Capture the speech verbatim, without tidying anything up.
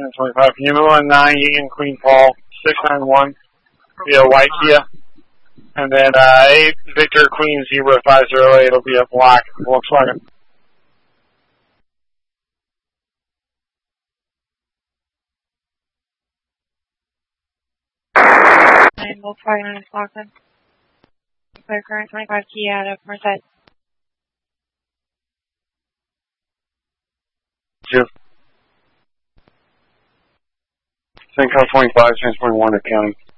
ten twenty-five. Can you move on nine Eaton Queen Paul six nine one via white Kia? And then uh, eight Victor Queen Zebra five zero eight will be a black Volkswagen. nine Volkswagen in Stockton. Clear current twenty-five Kia out of Merced. Two. St. Car twenty-five, transporting one to county.